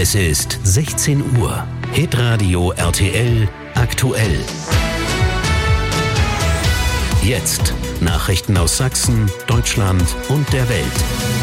Es ist 16 Uhr. Hitradio RTL aktuell. Jetzt Nachrichten aus Sachsen, Deutschland und der Welt.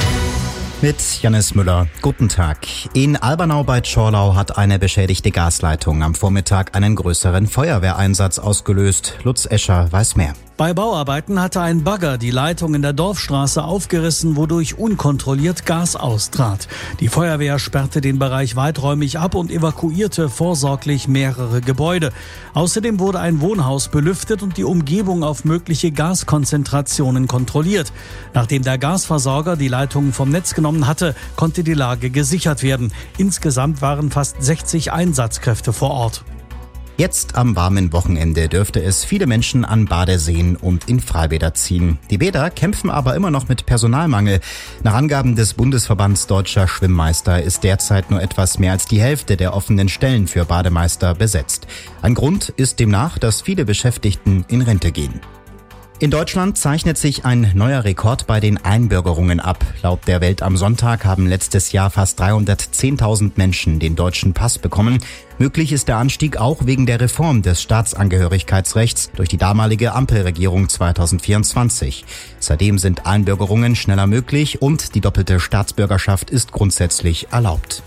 Mit Jannis Müller. Guten Tag. In Albernau bei Tschorlau hat eine beschädigte Gasleitung am Vormittag einen größeren Feuerwehreinsatz ausgelöst. Lutz Escher weiß mehr. Bei Bauarbeiten hatte ein Bagger die Leitung in der Dorfstraße aufgerissen, wodurch unkontrolliert Gas austrat. Die Feuerwehr sperrte den Bereich weiträumig ab und evakuierte vorsorglich mehrere Gebäude. Außerdem wurde ein Wohnhaus belüftet und die Umgebung auf mögliche Gaskonzentrationen kontrolliert. Nachdem der Gasversorger die Leitungen vom Netz genommen hatte, konnte die Lage gesichert werden. Insgesamt waren fast 60 Einsatzkräfte vor Ort. Jetzt am warmen Wochenende dürfte es viele Menschen an Badeseen und in Freibäder ziehen. Die Bäder kämpfen aber immer noch mit Personalmangel. Nach Angaben des Bundesverbands Deutscher Schwimmmeister ist derzeit nur etwas mehr als die Hälfte der offenen Stellen für Bademeister besetzt. Ein Grund ist demnach, dass viele Beschäftigten in Rente gehen. In Deutschland zeichnet sich ein neuer Rekord bei den Einbürgerungen ab. Laut der Welt am Sonntag haben letztes Jahr fast 310.000 Menschen den deutschen Pass bekommen. Möglich ist der Anstieg auch wegen der Reform des Staatsangehörigkeitsrechts durch die damalige Ampelregierung 2024. Seitdem sind Einbürgerungen schneller möglich und die doppelte Staatsbürgerschaft ist grundsätzlich erlaubt.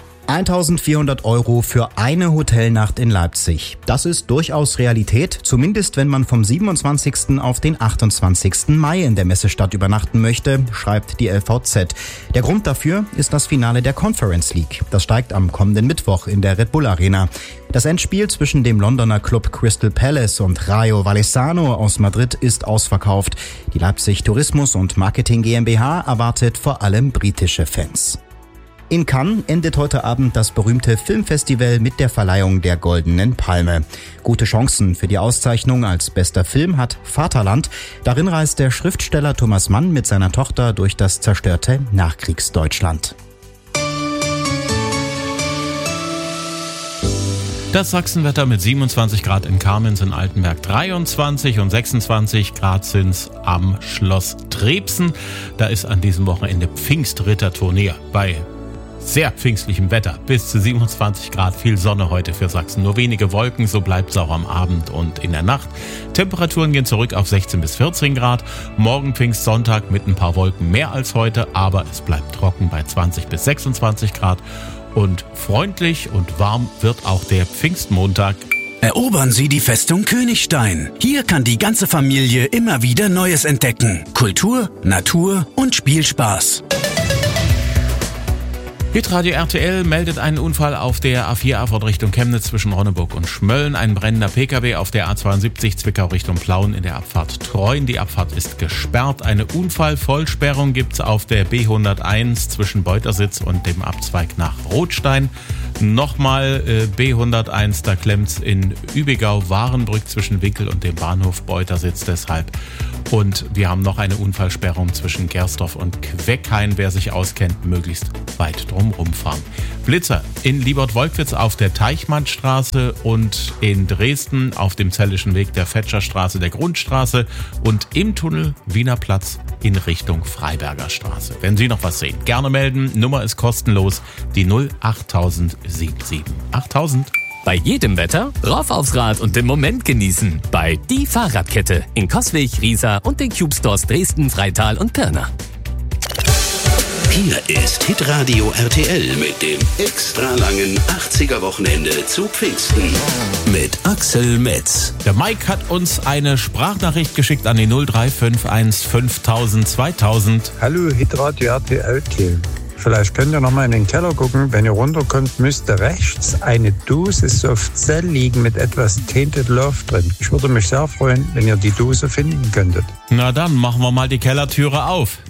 1.400 € für eine Hotelnacht in Leipzig. Das ist durchaus Realität, zumindest wenn man vom 27. auf den 28. Mai in der Messestadt übernachten möchte, schreibt die LVZ. Der Grund dafür ist das Finale der Conference League. Das steigt am kommenden Mittwoch in der Red Bull Arena. Das Endspiel zwischen dem Londoner Club Crystal Palace und Rayo Vallecano aus Madrid ist ausverkauft. Die Leipzig Tourismus und Marketing GmbH erwartet vor allem britische Fans. In Cannes endet heute Abend das berühmte Filmfestival mit der Verleihung der Goldenen Palme. Gute Chancen für die Auszeichnung als bester Film hat Vaterland. Darin reist der Schriftsteller Thomas Mann mit seiner Tochter durch das zerstörte Nachkriegsdeutschland. Das Sachsenwetter mit 27 Grad in Kamenz in Altenberg, 23 und 26 Grad sind's am Schloss Trebsen. Da ist an diesem Wochenende Pfingstrittertournee bei sehr pfingstlichem Wetter. Bis zu 27 Grad, viel Sonne heute für Sachsen. Nur wenige Wolken, so bleibt's auch am Abend und in der Nacht. Temperaturen gehen zurück auf 16 bis 14 Grad. Morgen Pfingstsonntag mit ein paar Wolken mehr als heute, aber es bleibt trocken bei 20 bis 26 Grad. Und freundlich und warm wird auch der Pfingstmontag. Erobern Sie die Festung Königstein. Hier kann die ganze Familie immer wieder Neues entdecken. Kultur, Natur und Spielspaß. Hitradio RTL meldet einen Unfall auf der A4 Erfurt Richtung Chemnitz zwischen Ronneburg und Schmölln. Ein brennender Pkw auf der A72 Zwickau Richtung Plauen in der Abfahrt Treuen. Die Abfahrt ist gesperrt. Eine Unfallvollsperrung gibt's auf der B101 zwischen Beutersitz und dem Abzweig nach Rothstein. Nochmal B101, da klemmt's in Übigau-Warenbrück zwischen Winkel und dem Bahnhof Beutersitz deshalb. Und wir haben noch eine Unfallsperrung zwischen Gersdorf und Queckhain. Wer sich auskennt, möglichst weit drum rumfahren. Blitzer in Liebert-Wolkwitz auf der Teichmannstraße und in Dresden auf dem Zellischen Weg der Fetscherstraße, der Grundstraße und im Tunnel Wiener Platz in Richtung Freiberger Straße. Wenn Sie noch was sehen, gerne melden. Nummer ist kostenlos, die 08077. 8000. Bei jedem Wetter rauf aufs Rad und den Moment genießen. Bei Die Fahrradkette in Coswig, Riesa und den Cube Stores Dresden, Freital und Pirna. Hier ist Hitradio RTL mit dem extra langen 80er Wochenende zu Pfingsten. Mit Axel Metz. Der Mike hat uns eine Sprachnachricht geschickt an die 0351 5000 2000. Hallo Hitradio RTL-Team. Vielleicht könnt ihr noch mal in den Keller gucken. Wenn ihr runterkommt, müsste rechts eine Dose Softzell liegen mit etwas Tainted Love drin. Ich würde mich sehr freuen, wenn ihr die Dose finden könntet. Na dann machen wir mal die Kellertüre auf.